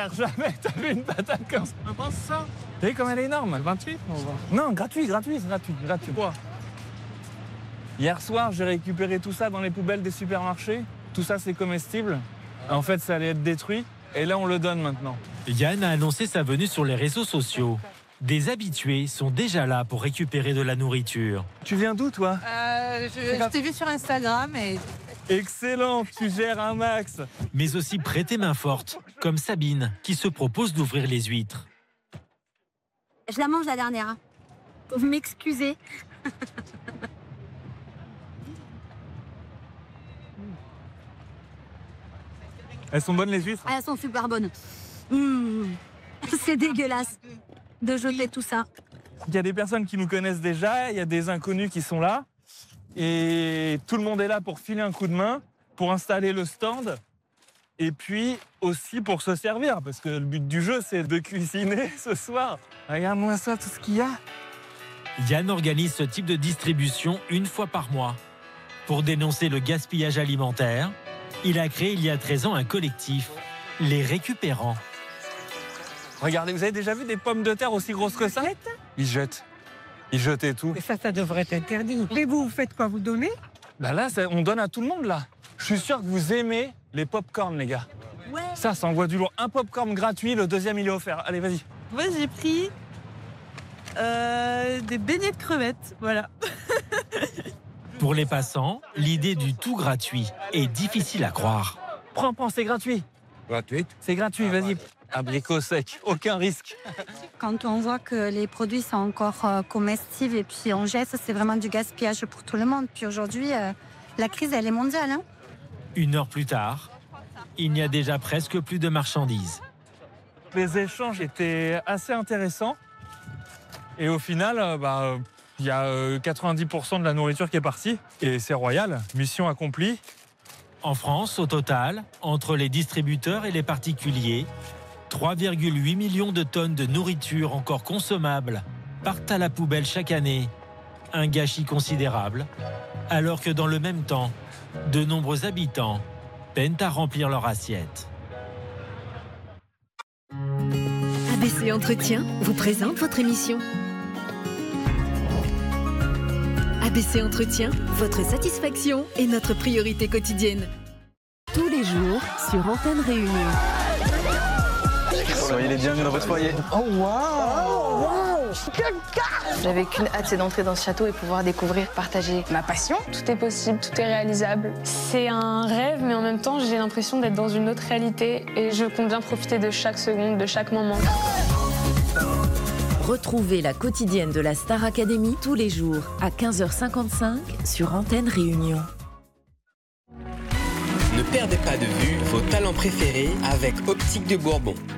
galère jamais. T'as vu une patate comme ça? On pense ça. T'as vu comme elle est énorme? 28, on va. Non, gratuit. Quoi? Hier soir, j'ai récupéré tout ça dans les poubelles des supermarchés. Tout ça, c'est comestible. En fait, ça allait être détruit. Et là, on le donne maintenant. Yann a annoncé sa venue sur les réseaux sociaux. Des habitués sont déjà là pour récupérer de la nourriture. Tu viens d'où, toi? Je t'ai vu sur Instagram et... Excellent, tu gères un max. Mais aussi prêter main forte, comme Sabine, qui se propose d'ouvrir les huîtres. Je la mange la dernière. Hein. Vous m'excusez. Elles sont bonnes, les huîtres? Ah, elles sont super bonnes. C'est dégueulasse de jeter tout ça. Il y a des personnes qui nous connaissent déjà, il y a des inconnus qui sont là. Et tout le monde est là pour filer un coup de main, pour installer le stand. Et puis aussi pour se servir, parce que le but du jeu, c'est de cuisiner ce soir. Regarde-moi ça, tout ce qu'il y a. Yann organise ce type de distribution une fois par mois. Pour dénoncer le gaspillage alimentaire, il a créé il y a 13 ans un collectif, les Récupérants. Regardez, vous avez déjà vu des pommes de terre aussi grosses que ça? Ils jettent. Ils jetaient tout. Mais ça devrait être interdit. Et vous faites quoi? Vous donnez? Bah là, on donne à tout le monde, là. Je suis sûr que vous aimez les pop-corn, les gars. Ouais. Ça envoie du lourd. Un pop-corn gratuit, le deuxième, il est offert. Allez, vas-y. Moi, j'ai pris des beignets de crevettes, voilà. Pour les passants, l'idée du tout gratuit est difficile à croire. Prends, c'est gratuit. Gratuite. C'est gratuit, vas-y. Abricot sec, aucun risque. Quand on voit que les produits sont encore comestibles et puis on jette, c'est vraiment du gaspillage pour tout le monde. Puis aujourd'hui, la crise, elle est mondiale. Hein. 1 heure plus tard, il n'y a déjà presque plus de marchandises. Les échanges étaient assez intéressants. Et au final, il y a 90% de la nourriture qui est partie. Et c'est royal, mission accomplie. En France, au total, entre les distributeurs et les particuliers, 3,8 millions de tonnes de nourriture encore consommable partent à la poubelle chaque année. Un gâchis considérable, alors que dans le même temps, de nombreux habitants peinent à remplir leur assiette. ABC Entretien vous présente votre émission. ABC Entretien, votre satisfaction est notre priorité quotidienne. Tous les jours sur Antenne Réunion. Soyez les bienvenus dans votre foyer. Oh, waouh! J'avais qu'une hâte, c'est d'entrer dans ce château et pouvoir découvrir, partager ma passion. Tout est possible, tout est réalisable. C'est un rêve, mais en même temps, j'ai l'impression d'être dans une autre réalité et je compte bien profiter de chaque seconde, de chaque moment. Retrouvez la quotidienne de la Star Academy tous les jours à 15h55 sur Antenne Réunion. Ne perdez pas de vue vos talents préférés avec Optique de Bourbon.